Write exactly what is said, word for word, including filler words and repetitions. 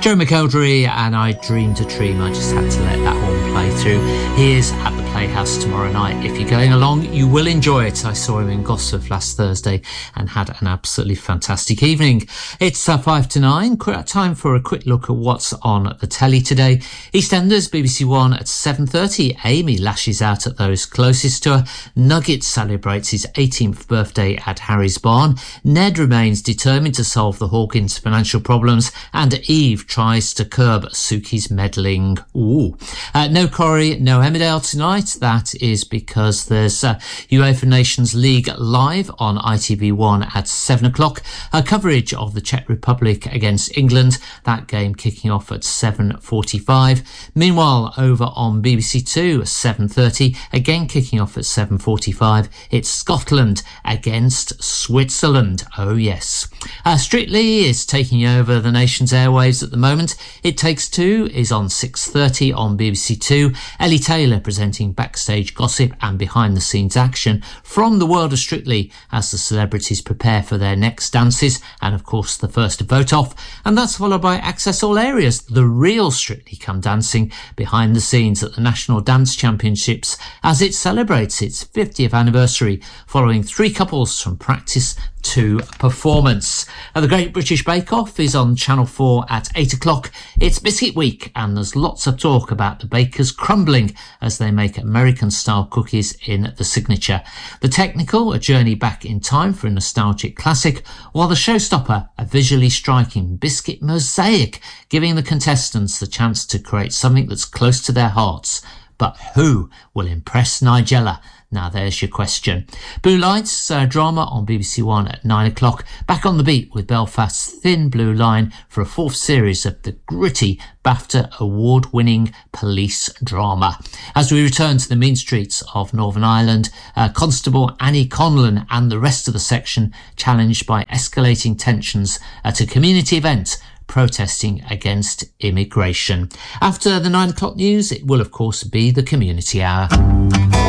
Joe McElderry and I Dreamed a Dream. I just had to let that horn play through. He is at the Playhouse tomorrow night. If you're going along, you will enjoy it. I saw him in Gosforth last Thursday and had an absolutely fantastic evening. It's uh, five to nine. Time for a quick look at what's on the telly today. EastEnders, B B C One at seven thirty. Amy lashes out at those closest to her. Nugget celebrates his eighteenth birthday at Harry's Barn. Ned remains determined to solve the Hawkins financial problems. And Eve tries to curb Suki's meddling. Ooh. Uh, no Corrie, no Emmerdale tonight. That is because there's uh, UEFA Nations League live on I T V one at seven o'clock. Uh, coverage of the Czech Republic against England. That game kicking off at seven forty-five. Meanwhile, over on B B C two, seven thirty, again kicking off at seven forty-five. It's Scotland against Switzerland. Oh yes. Uh, Strictly is taking over the nation's airwaves at the moment. It Takes Two is on six thirty on B B C two. Ellie Taylor presenting backstage gossip and behind the scenes action from the world of Strictly as the celebrities prepare for their next dances and of course the first to vote off. And that's followed by Access All Areas, the real Strictly Come Dancing behind the scenes at the National Dance Championships as it celebrates its fiftieth anniversary following three couples from practice to performance. Uh, the Great British Bake Off is on Channel four at eight o'clock. It's Biscuit Week and there's lots of talk about the bakers crumbling as they make American-style cookies in the Signature. The Technical, a journey back in time for a nostalgic classic, while the Showstopper, a visually striking biscuit mosaic, giving the contestants the chance to create something that's close to their hearts. But who will impress Nigella? Now there's your question. Blue Lights, uh, drama on B B C One at nine o'clock. Back on the beat with Belfast's Thin Blue Line for a fourth series of the gritty BAFTA award-winning police drama. As we return to the mean streets of Northern Ireland, uh, Constable Annie Conlon and the rest of the section challenged by escalating tensions at a community event protesting against immigration. After the nine o'clock news, it will of course be the Community Hour.